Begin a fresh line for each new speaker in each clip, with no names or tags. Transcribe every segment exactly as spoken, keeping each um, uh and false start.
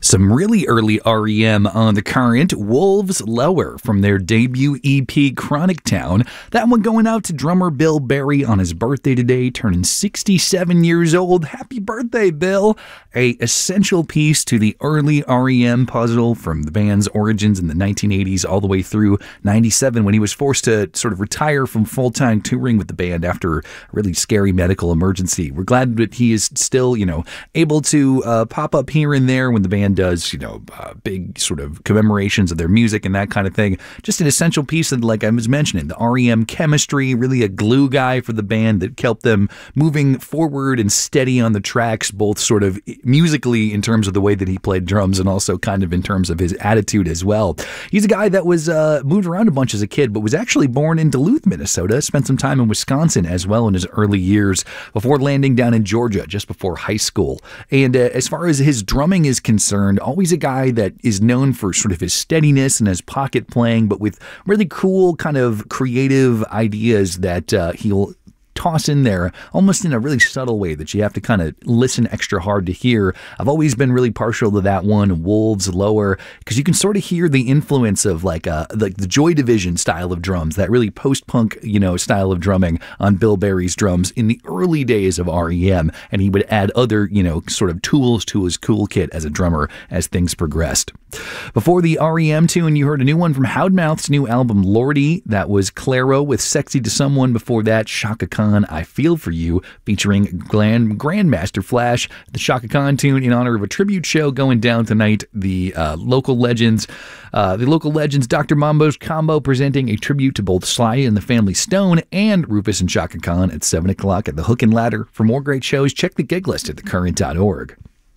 Some really early R E M on the current. Wolves Lower from their debut E P Chronic Town. That one going out to drummer Bill Berry on his birthday today, turning sixty-seven years old. Happy birthday, Bill! A essential piece to the early R E M puzzle from the band's origins in the nineteen eighties all the way through ninety-seven when he was forced to sort of retire from full-time touring with the band after a really scary medical emergency. We're glad that he is still, you know, able to uh, pop up here and there when the band does, you know, uh, big sort of commemorations of their music and that kind of thing. Just an essential piece of, like I was mentioning, the R E M chemistry, really a glue guy for the band that kept them moving forward and steady on the tracks, both sort of musically in terms of the way that he played drums and also kind of in terms of his attitude as well. He's a guy that was uh, moved around a bunch as a kid, but was actually born in Duluth, Minnesota, spent some time in Wisconsin as well in his early years before landing down in Georgia just before high school. And uh, as far as his drumming is concerned, always a guy that is known for sort of his steadiness and his pocket playing, but with really cool kind of creative ideas that uh, he'll toss in there almost in a really subtle way that you have to kind of listen extra hard to hear. I've always been really partial to that one, Wolves Lower, because you can sort of hear the influence of like uh, like the Joy Division style of drums, that really post-punk, you know, style of drumming on Bill Berry's drums in the early days of R E M, and he would add other, you know, sort of tools to his cool kit as a drummer as things progressed. Before the R E M tune, you heard a new one from Houndmouth's new album, Lordy. That was Clairo with Sexy to Someone. Before that, Chaka Khan, I Feel For You, featuring Grand, Grandmaster Flash. The Chaka Khan tune in honor of a tribute show going down tonight. The uh, local legends, uh, the local legends, Doctor Mambo's Combo, presenting a tribute to both Sly and the Family Stone and Rufus and Chaka Khan at seven o'clock at the Hook and Ladder. For more great shows, check the gig list at the current dot org.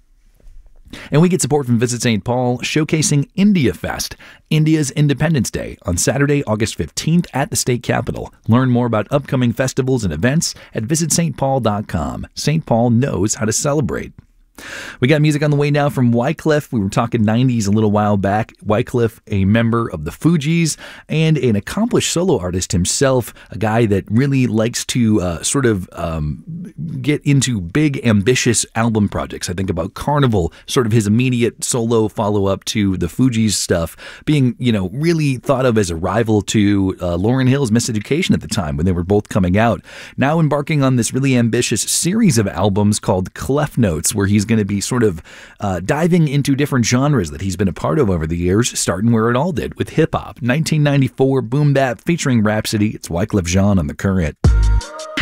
And we get support from Visit Saint Paul, showcasing India Fest, India's Independence Day, on Saturday, August fifteenth at the state capitol. Learn more about upcoming festivals and events at visit st paul dot com. Saint Paul knows how to celebrate. We got music on the way now from Wyclef. We were talking nineties a little while back. Wyclef, a member of the Fugees and an accomplished solo artist himself, a guy that really likes to uh, sort of um, get into big, ambitious album projects. I think about Carnival, sort of his immediate solo follow-up to the Fugees stuff, being, you know, really thought of as a rival to uh, Lauryn Hill's Miseducation at the time when they were both coming out. Now embarking on this really ambitious series of albums called Clef Notes, where he's going to be sort of uh, diving into different genres that he's been a part of over the years, starting where it all did with hip-hop. nineteen ninety-four Boom Bap featuring Rhapsody. It's Wyclef Jean on The Current.